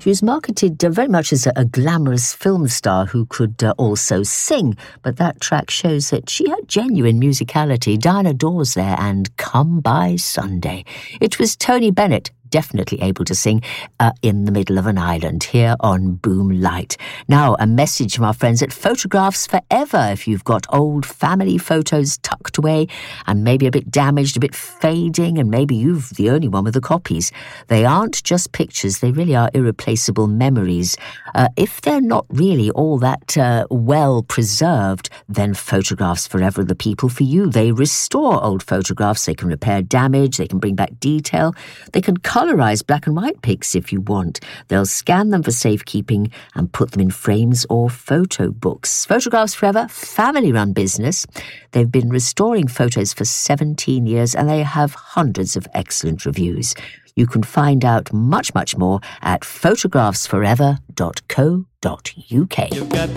She was marketed very much as a glamorous film star who could also sing, but that track shows that she had genuine musicality. Diana Dawes there and Come By Sunday. It was Tony Bennett, definitely able to sing In the Middle of an Island here on Boom Light. Now, a message from our friends at Photographs Forever. If you've got old family photos tucked away and maybe a bit damaged, a bit fading, and maybe you've the only one with the copies, they aren't just pictures, they really are irreplaceable memories. If they're not really all that well preserved, then Photographs Forever are the people for you. They restore old photographs, they can repair damage, they can bring back detail, they can colorize black and white pics if you want. They'll scan them for safekeeping and put them in frames or photo books. Photographs Forever, family-run business. They've been restoring photos for 17 years and they have hundreds of excellent reviews. You can find out much, much more at photographsforever.co.uk.